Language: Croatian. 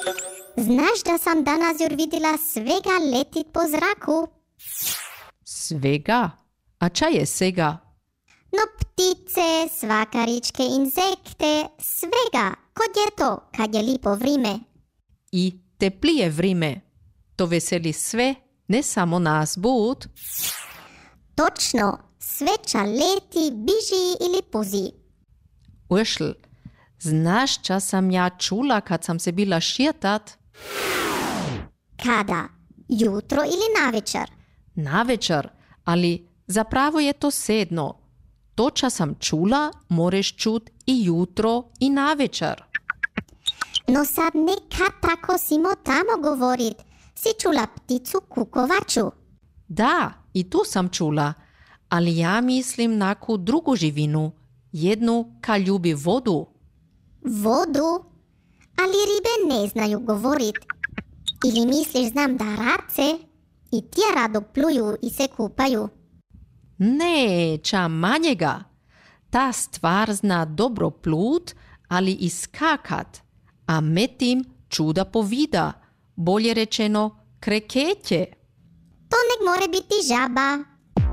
Znaš da sam danas jur vidjela svega letit po zraku? Svega? A ča je svega? No ptice, svakaričke, insekte, svega. Kod je to, kad je lipo vrime? I teplije vrime. To veseli sve, ne samo nas bud. Točno, sveća leti, biži ili puzi. Uršl, znaš ča sam ja čula kad sam se bila širtat? Kada? Jutro ili navečer? Navečer, ali zapravo je to sedno. To ča sam čula, moreš čut i jutro i navečer. No sad nekad tako simo tamo govorit. Si čula pticu kukovaču? Da, i tu sam čula, ali ja mislim naku drugu živinu, jednu ka ljubi vodu. Vodu? Ali ribe ne znaju govorit. Ili misliš znam da race i tje rado pluju i se kupaju? Ne, ča manjega. Ta stvar zna dobro plut, ali i skakat, a metim čuda povida, bolje rečeno kreketje. To nek more biti žaba.